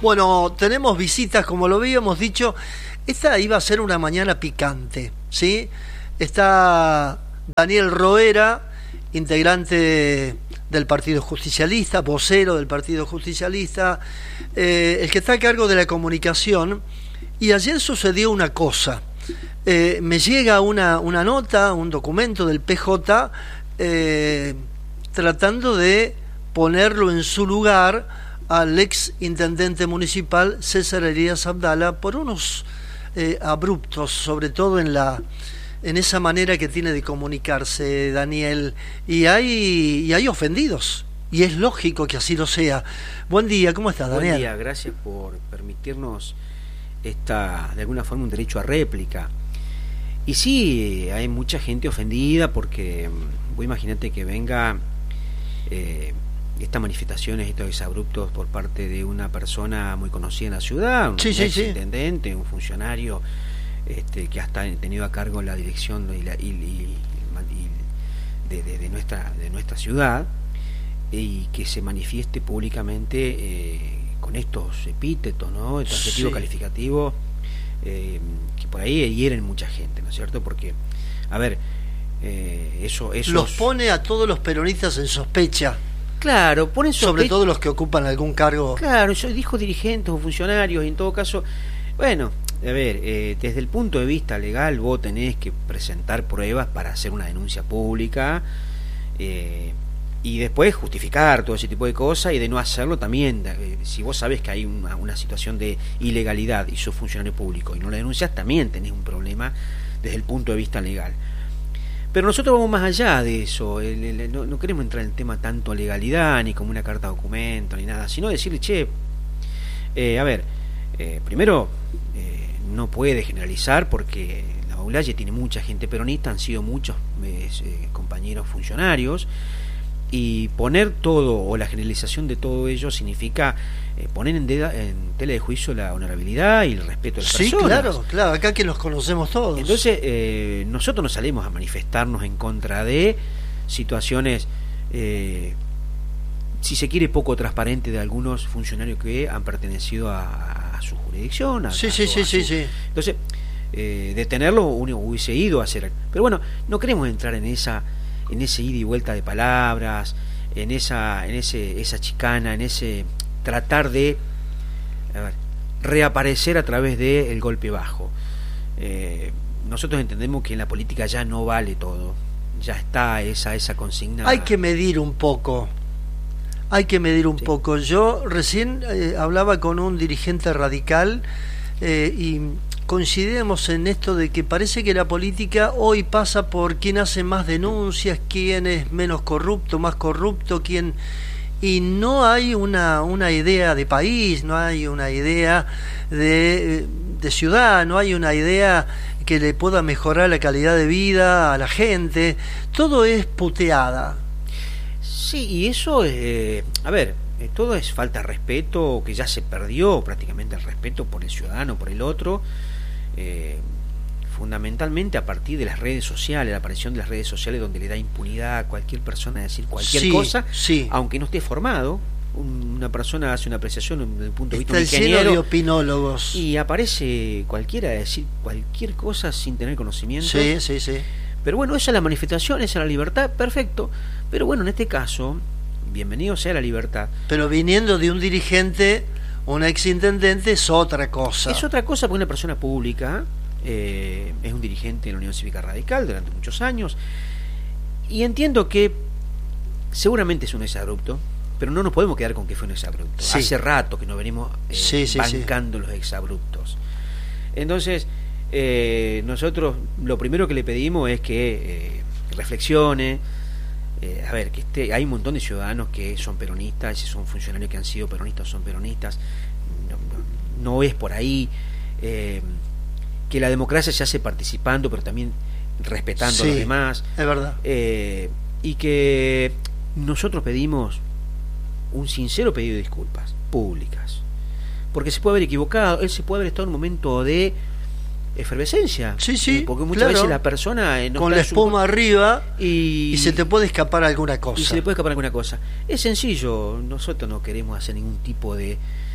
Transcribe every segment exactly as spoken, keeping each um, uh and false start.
Bueno, tenemos visitas, como lo habíamos dicho. Esta iba a ser una mañana picante, ¿sí? Está Daniel Roera, integrante del Partido Justicialista, vocero del Partido Justicialista, eh, el que está a cargo de la comunicación. Y ayer sucedió una cosa. Eh, me llega una, una nota, un documento del P J, eh, tratando de ponerlo en su lugar al ex intendente municipal César Elías Abdala por unos eh, abruptos, sobre todo en la en esa manera que tiene de comunicarse, Daniel, y hay y hay ofendidos, y es lógico que así lo sea. Buen día, ¿cómo estás, Daniel? Buen día, gracias por permitirnos esta, de alguna forma, un derecho a réplica. Y sí, hay mucha gente ofendida porque, vos imagínate que venga eh, estas manifestaciones, estos exabruptos por parte de una persona muy conocida en la ciudad, un sí, ex sí, sí. intendente, un funcionario este, que hasta ha tenido a cargo la dirección y, la, y, y, y de, de, de, nuestra, de nuestra ciudad, y que se manifieste públicamente eh, con estos epítetos, ¿no? Estos adjetivos sí. calificativos eh, que por ahí hieren mucha gente, ¿no es cierto? Porque, a ver, eh, eso, eso los pone a todos los peronistas en sospecha. Claro, ponen sospecha, sobre todo los que ocupan algún cargo. Claro, yo dijo dirigentes o funcionarios, y en todo caso, bueno, a ver, eh, desde el punto de vista legal vos tenés que presentar pruebas para hacer una denuncia pública, eh, y después justificar todo ese tipo de cosas, y de no hacerlo también, eh, si vos sabés que hay una, una situación de ilegalidad y sos funcionario público y no la denuncias, también tenés un problema desde el punto de vista legal. Pero nosotros vamos más allá de eso, el, el, no, no queremos entrar en el tema tanto legalidad, ni como una carta de documento, ni nada, sino decirle, che, eh, a ver, eh, primero, eh, no puede generalizar porque la Baulaye tiene mucha gente peronista, han sido muchos eh, compañeros funcionarios, y poner todo, o la generalización de todo ello, significa eh, poner en, deda, en tela de juicio la honorabilidad y el respeto de las sí, personas. claro, claro, acá que los conocemos todos. Entonces, eh, nosotros nos salimos a manifestarnos en contra de situaciones, eh, si se quiere, poco transparentes de algunos funcionarios que han pertenecido a, a su jurisdicción. A, sí, a, sí, a sí, su, sí, sí. Entonces, eh, detenerlo uno hubiese ido a hacer. Pero bueno, no queremos entrar en esa en ese ida y vuelta de palabras, en esa en ese esa chicana, en ese tratar de a ver, reaparecer a través del el golpe bajo. Eh, nosotros entendemos que en la política ya no vale todo, ya está esa esa consigna. Hay que medir un poco, hay que medir un sí. poco. Yo recién eh, hablaba con un dirigente radical eh, y coincidimos en esto de que parece que la política hoy pasa por quién hace más denuncias, quién es menos corrupto, más corrupto, quién, y no hay una, una idea de país, no hay una idea de, de ciudad, no hay una idea que le pueda mejorar la calidad de vida a la gente. Todo es puteada. Sí, y eso, eh, a ver, eh, todo es falta de respeto, que ya se perdió prácticamente el respeto por el ciudadano, por el otro. Eh, fundamentalmente a partir de las redes sociales, la aparición de las redes sociales, donde le da impunidad a cualquier persona a decir cualquier sí, cosa, sí. aunque no esté formado. Una persona hace una apreciación desde el punto de vista de un ingeniero, lleno de opinólogos, y aparece cualquiera a decir cualquier cosa sin tener conocimiento. Sí, sí, sí. Pero bueno, esa es la manifestación, esa es la libertad, perfecto. Pero bueno, en este caso, bienvenido sea la libertad. Pero viniendo de un dirigente, un exintendente, es otra cosa. Es otra cosa porque una persona pública, eh, es un dirigente de la Unión Cívica Radical durante muchos años, y entiendo que seguramente es un exabrupto, pero no nos podemos quedar con que fue un exabrupto. Sí. Hace rato que nos venimos eh, sí, sí, bancando sí. los exabruptos. Entonces, eh, nosotros lo primero que le pedimos es que eh, reflexione. Eh, a ver, que esté, hay un montón de ciudadanos que son peronistas, si son funcionarios que han sido peronistas, son peronistas, no, no, no es por ahí, eh, que la democracia se hace participando, pero también respetando sí, a los demás, es verdad, eh, y que nosotros pedimos un sincero pedido de disculpas públicas, porque se puede haber equivocado, él se puede haber estado en un momento de efervescencia, sí, sí, eh, porque muchas claro. veces la persona eh, no con está la espuma su... arriba y... y se te puede escapar alguna cosa y se le puede escapar alguna cosa. Es sencillo, nosotros no queremos hacer ningún tipo de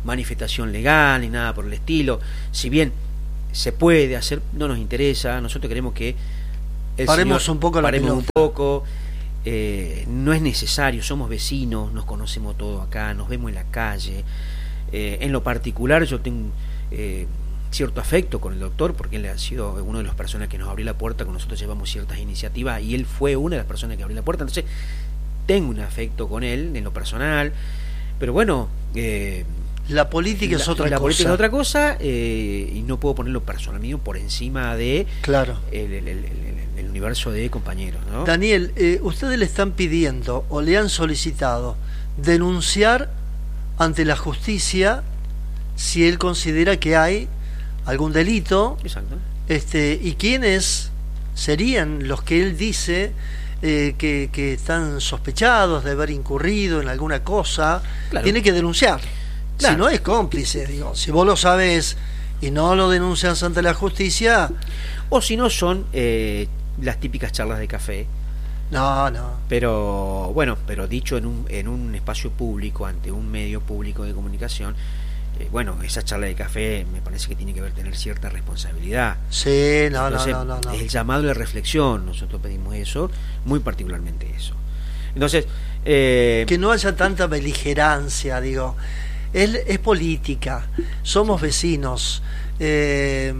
manifestación legal ni nada por el estilo. Si bien se puede hacer, no nos interesa. Nosotros queremos que el paremos señor, un poco la paremos pelota. un poco. Eh, no es necesario, somos vecinos, nos conocemos todos acá, nos vemos en la calle. Eh, en lo particular yo tengo eh, cierto afecto con el doctor, porque él ha sido una de las personas que nos abrió la puerta, con nosotros llevamos ciertas iniciativas y él fue una de las personas que abrió la puerta. Entonces tengo un afecto con él en lo personal, pero bueno, eh, la política la, es otra la cosa. política es otra cosa, eh, y no puedo ponerlo personal mío por encima de claro. el, el, el, el, el universo de compañeros, ¿no? Daniel, eh, ustedes le están pidiendo o le han solicitado denunciar ante la justicia si él considera que hay algún delito. Exacto. Este, y quiénes serían los que él dice eh, que, que están sospechados de haber incurrido en alguna cosa. Claro. Tiene que denunciar. Claro. Si no es cómplice, digo, si vos lo sabés y no lo denuncias ante la justicia, o si no son eh, las típicas charlas de café. No, no. Pero bueno, pero dicho en un en un espacio público, ante un medio público de comunicación, eh, bueno, esa charla de café me parece que tiene que ver tener cierta responsabilidad. Sí, no, Entonces, no, no, no, no. Es el llamado de reflexión. Nosotros pedimos eso, muy particularmente eso. Entonces, eh, que no haya tanta beligerancia, digo. Es, es política, somos vecinos. Eh,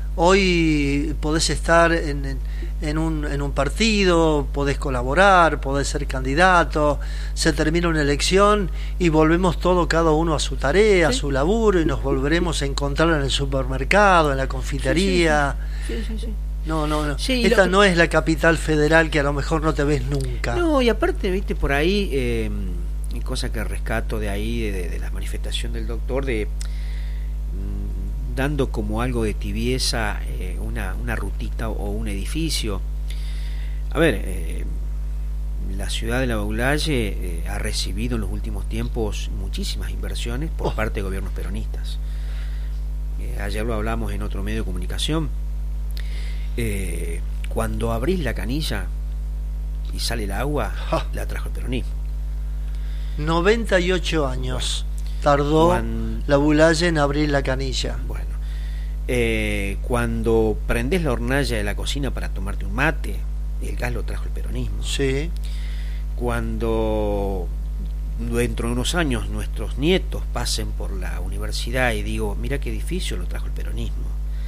hoy podés estar en, en, en, un, en un partido, podés colaborar, podés ser candidato, se termina una elección y volvemos todo cada uno a su tarea, ¿sí? A su laburo, y nos volveremos a encontrar en el supermercado, en la confitería. Sí, sí, sí. sí, sí. No, no, no. Sí, esta lo... no es la capital federal que a lo mejor no te ves nunca. No, y aparte, viste, por ahí... Eh, cosa que rescato de ahí, de, de la manifestación del doctor, de mmm, dando como algo de tibieza eh, una, una rutita o un edificio. A ver, eh, la ciudad de La Baulalle eh, ha recibido en los últimos tiempos muchísimas inversiones por oh. parte de gobiernos peronistas. Eh, ayer lo hablamos en otro medio de comunicación. Eh, cuando abrís la canilla y sale el agua, oh. la trajo el peronismo. noventa y ocho años bueno, tardó cuando, La Baulalle en abrir la canilla. Bueno, eh, cuando prendés la hornalla de la cocina para tomarte un mate, el gas lo trajo el peronismo. Sí. Cuando dentro de unos años nuestros nietos pasen por la universidad y digo, mira qué edificio lo trajo el peronismo.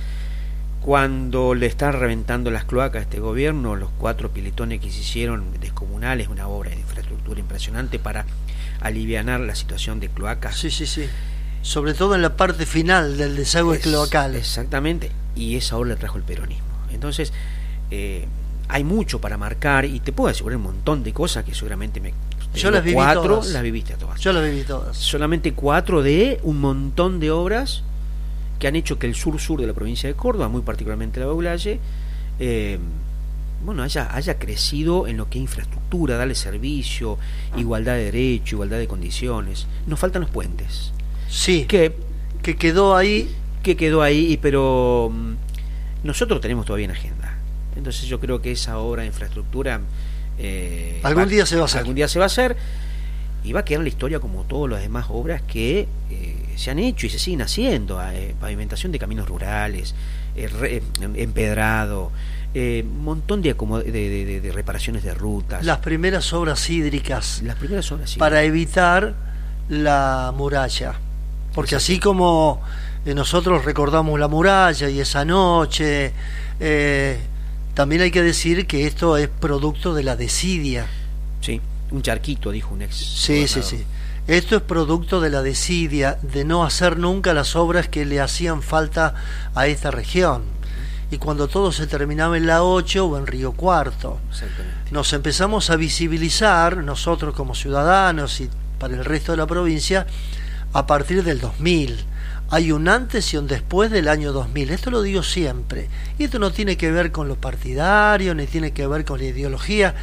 Cuando le están reventando las cloacas a este gobierno, los cuatro piletones que se hicieron descomunales, una obra de infraestructura impresionante para alivianar la situación de cloacas. Sí, sí, sí. Sobre todo en la parte final del desagüe es, cloacal. Exactamente. Y esa obra la trajo el peronismo. Entonces, eh, hay mucho para marcar y te puedo asegurar un montón de cosas que seguramente me... Yo las viví cuatro, todas. Las viviste todas. Yo las viví todas. Solamente cuatro de un montón de obras que han hecho que el sur-sur de la provincia de Córdoba, muy particularmente La Baulalle, eh, bueno, haya, haya crecido en lo que es infraestructura, darle servicio, igualdad de derecho, igualdad de condiciones. Nos faltan los puentes. Sí, que, que quedó ahí. Que quedó ahí, pero um, nosotros tenemos todavía en agenda. Entonces yo creo que esa obra de infraestructura... Eh, algún va, día se va a hacer. Algún día se va a hacer y va a quedar en la historia como todas las demás obras que eh, se han hecho y se siguen haciendo. Eh, pavimentación de caminos rurales, eh, re, empedrado... un eh, montón de, de, de, de reparaciones de rutas, las primeras obras hídricas, las primeras obras hídricas para evitar la muralla, porque así como eh, nosotros recordamos la muralla y esa noche, eh, también hay que decir que esto es producto de la desidia. Sí, un charquito, dijo un ex sí, sí, sí. Esto es producto de la desidia de no hacer nunca las obras que le hacían falta a esta región. Y cuando todo se terminaba en la ocho o en Río Cuarto, nos empezamos a visibilizar nosotros como ciudadanos y para el resto de la provincia a partir del dos mil. Hay un antes y un después del año dos mil. Esto lo digo siempre. Y esto no tiene que ver con lo partidario, ni tiene que ver con la ideología.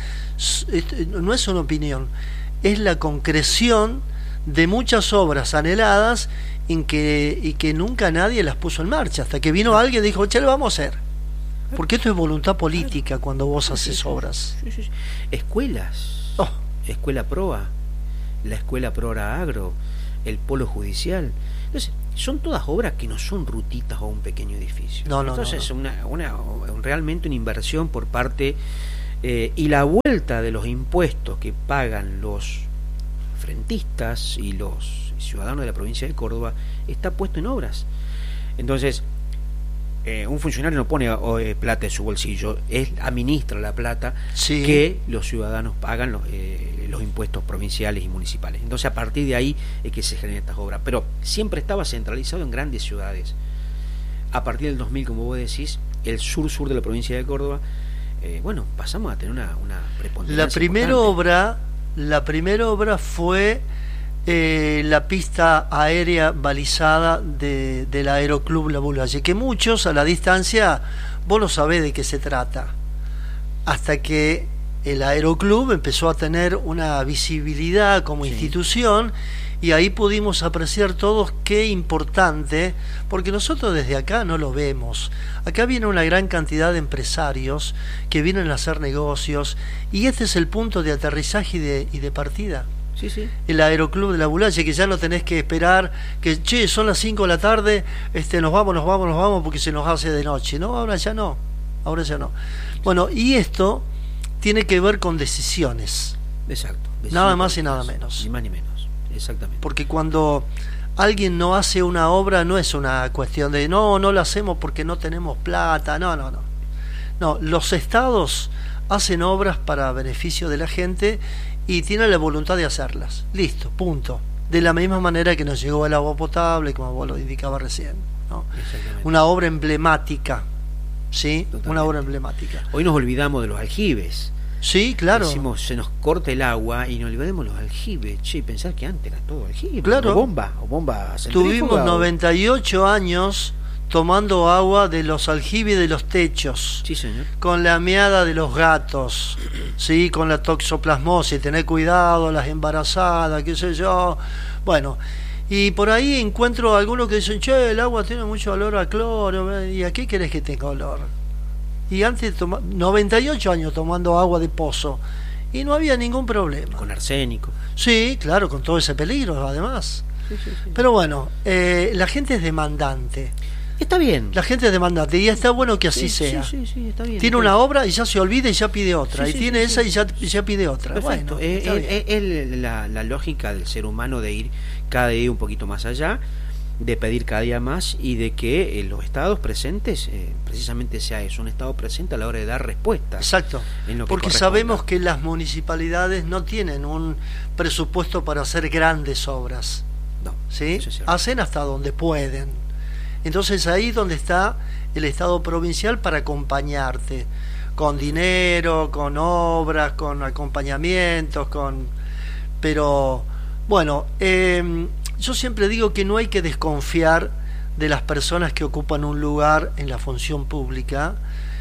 No es una opinión. Es la concreción de muchas obras anheladas en que, y que nunca nadie las puso en marcha, hasta que vino alguien y dijo, che, lo vamos a hacer. Porque esto es voluntad política cuando vos haces sí, sí, obras. Sí, sí, sí. Escuelas, oh. Escuela Proa, la Escuela Proa Agro, el polo judicial. Entonces, son todas obras que no son rutitas o un pequeño edificio. No, no, Entonces, no, no. Una, una, realmente una inversión por parte eh, y la vuelta de los impuestos que pagan los frentistas y los ciudadanos de la provincia de Córdoba está puesto en obras. Entonces, eh, un funcionario no pone eh, plata en su bolsillo, es administra la plata sí. que los ciudadanos pagan los, eh, los impuestos provinciales y municipales. Entonces, a partir de ahí es que se generan estas obras. Pero siempre estaba centralizado en grandes ciudades. A partir del dos mil, como vos decís, el sur-sur de la provincia de Córdoba, eh, bueno, pasamos a tener una, una preponderancia. La primera importante. obra, la primera obra fue eh, la pista aérea balizada de, del Aeroclub La Bulaye, que muchos a la distancia, vos no sabés de qué se trata, hasta que el Aeroclub empezó a tener una visibilidad como sí. institución, y ahí pudimos apreciar todos qué importante, porque nosotros desde acá no lo vemos. Acá viene una gran cantidad de empresarios que vienen a hacer negocios, y este es el punto de aterrizaje y de, y de partida. Sí, sí. El Aeroclub de La Bulaye, que ya no tenés que esperar que, che, son las cinco de la tarde, este, nos vamos, nos vamos, nos vamos, porque se nos hace de noche. No, ahora ya no, ahora ya no. Bueno, y esto tiene que ver con decisiones. Exacto. Nada más y nada menos. Ni más ni menos. Exactamente. Porque cuando alguien no hace una obra, no es una cuestión de no, no la hacemos porque no tenemos plata, no, no, no. No, los estados hacen obras para beneficio de la gente y tienen la voluntad de hacerlas. Listo, punto. De la misma manera que nos llegó el agua potable, como vos lo indicaba recién, ¿no? Una obra emblemática, ¿sí? Totalmente. Una obra emblemática. Hoy nos olvidamos de los aljibes. Sí, claro. Decimos, se nos corta el agua y no olvidemos los aljibes. Che, pensar que antes era todo aljibe. Claro. O bomba, o bomba centrífuga. Tuvimos noventa y ocho años tomando agua de los aljibes de los techos. Sí, señor. Con la meada de los gatos, sí, con la toxoplasmosis, tener cuidado, las embarazadas, qué sé yo. Bueno, y por ahí encuentro algunos que dicen, che, el agua tiene mucho olor a cloro, ¿y a qué querés que tenga olor? Y antes, toma, noventa y ocho años tomando agua de pozo, y no había ningún problema. Con arsénico. Sí, claro, con todo ese peligro, además. Sí, sí, sí. Pero bueno, eh, la gente es demandante. Está bien. La gente es demandante y está bueno que así sí, sea. Sí, sí, sí, está bien. Tiene está una bien. obra y ya se olvida y ya pide otra. Sí, y sí, tiene sí, esa sí. y ya, y ya pide otra. Perfecto. Bueno, es es, es la, la, la lógica del ser humano de ir cada día un poquito más allá, de pedir cada día más y de que eh, los estados presentes, eh, precisamente sea eso, un estado presente a la hora de dar respuesta. Exacto. En lo que Porque sabemos que las municipalidades no tienen un presupuesto para hacer grandes obras. No. ¿Sí? Eso es cierto. Hacen hasta donde pueden. Entonces ahí es donde está el Estado provincial para acompañarte, con dinero, con obras, con acompañamientos, con... Pero, bueno, eh, yo siempre digo que no hay que desconfiar de las personas que ocupan un lugar en la función pública,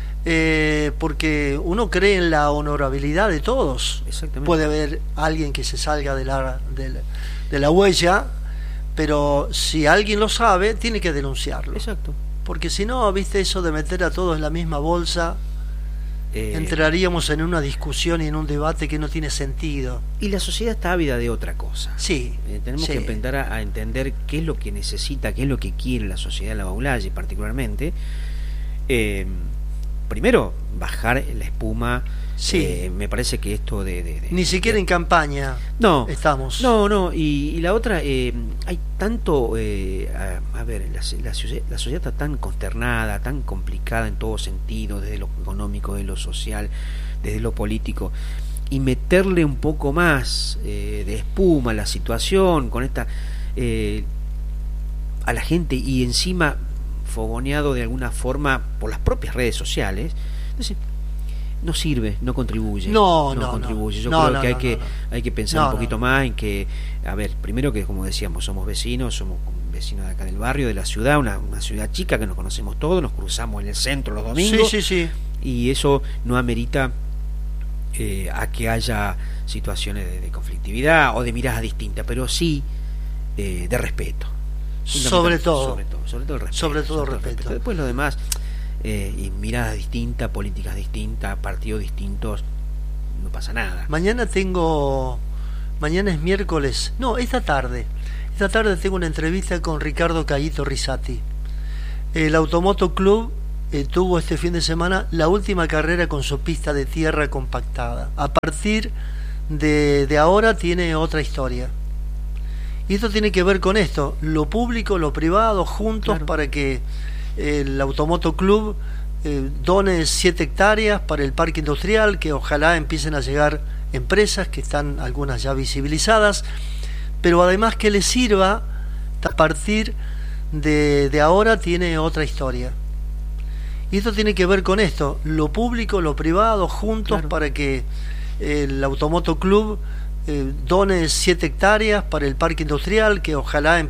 eh, porque uno cree en la honorabilidad de todos. Exactamente. Puede haber alguien que se salga de la, de la, de la huella, pero si alguien lo sabe, tiene que denunciarlo. Exacto. Porque si no, viste, eso de meter a todos en la misma bolsa, eh, entraríamos en una discusión y en un debate que no tiene sentido. Y la sociedad está ávida de otra cosa. Sí. Eh, tenemos sí. que aprender a, a entender qué es lo que necesita, qué es lo que quiere la sociedad de La Bulaye particularmente. Eh, primero, bajar la espuma. Sí. Eh, me parece que esto de... de, de Ni siquiera de, en campaña no, estamos. No, no, y, y la otra, eh, hay tanto... Eh, a, a ver, la, la, la sociedad está tan consternada, tan complicada en todo sentido, desde lo económico, desde lo social, desde lo político, y meterle un poco más eh, de espuma a la situación, con esta... Eh, a la gente, y encima fogoneado de alguna forma por las propias redes sociales. Entonces, no sirve, no contribuye. No, no, no contribuye. No, Yo no, creo no, que hay no, que no, no. hay que pensar no, un poquito no. más en que, a ver, primero que como decíamos, somos vecinos, somos vecinos de acá del barrio, de la ciudad, una, una ciudad chica que nos conocemos todos, nos cruzamos en el centro los domingos. Sí, sí, sí. Y eso no amerita eh, a que haya situaciones de, de conflictividad o de miradas distintas, pero sí eh, de respeto. Sobre todo. Sobre todo, sobre todo el respeto. Sobre todo el sobre respeto. respeto. Después lo demás, eh, y miradas distintas, políticas distintas, partidos distintos, no pasa nada. Mañana tengo... Mañana es miércoles. No, esta tarde. Esta tarde tengo una entrevista con Ricardo Caíto Risati. El Automoto Club eh, tuvo este fin de semana la última carrera con su pista de tierra compactada. A partir de, de ahora tiene otra historia. Y esto tiene que ver con esto, lo público, lo privado, juntos, claro, para que el Automoto Club eh, done siete hectáreas para el parque industrial, que ojalá empiecen a llegar empresas, que están algunas ya visibilizadas, pero además que les sirva, a partir de, de ahora tiene otra historia. Y esto tiene que ver con esto, lo público, lo privado, juntos, claro, para que el Automoto Club eh, done siete hectáreas para el parque industrial, que ojalá